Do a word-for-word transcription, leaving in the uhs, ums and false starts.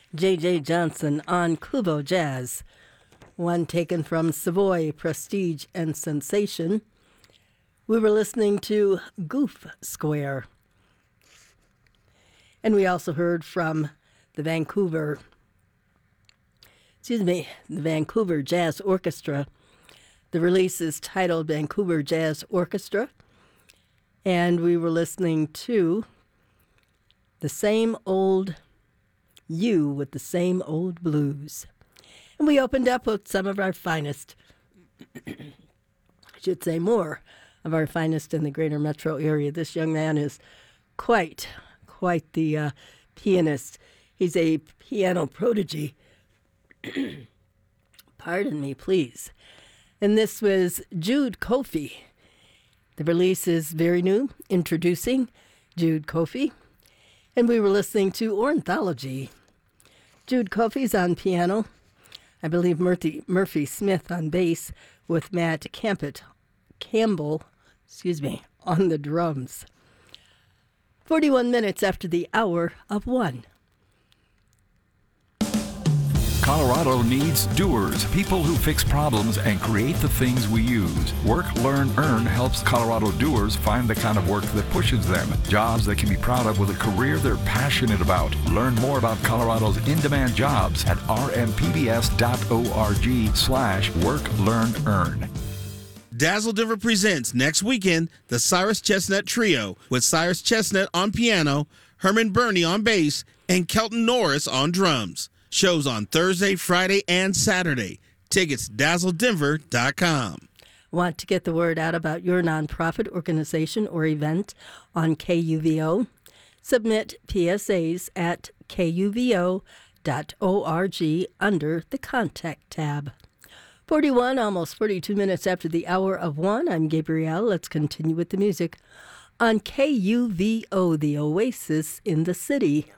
J J. Johnson on Kubo Jazz. One taken from Savoy, Prestige, and Sensation. We were listening to Goof Square. And we also heard from the Vancouver, excuse me, the Vancouver Jazz Orchestra. The release is titled Vancouver Jazz Orchestra. And we were listening to The Same Old You with the Same Old Blues. And we opened up with some of our finest, I should say more of our finest in the greater metro area. This young man is quite, quite the uh, pianist. He's a piano prodigy. Pardon me, please. And this was Jude Kofi. The release is very new, introducing Jude Kofi. And we were listening to Ornithology. Jude Kofi's on piano. I believe Murphy, Murphy Smith on bass with Matt Campbell, Campbell, excuse me, on the drums. forty-one minutes after the hour of one. Colorado needs doers, people who fix problems and create the things we use. Work, Learn, Earn helps Colorado doers find the kind of work that pushes them. Jobs they can be proud of with a career they're passionate about. Learn more about Colorado's in-demand jobs at rmpbs.org slash work, learn, earn. Dazzle Denver presents next weekend the Cyrus Chestnut Trio with Cyrus Chestnut on piano, Herman Burney on bass, and Kelton Norris on drums. Shows on Thursday, Friday, and Saturday. Tickets dazzle denver dot com. Want to get the word out about your nonprofit organization or event on K U V O? Submit P S As at K U V O dot org under the Contact tab. forty-one, almost forty-two minutes after the hour of one. I'm Gabrielle. Let's continue with the music on K U V O, the Oasis in the City.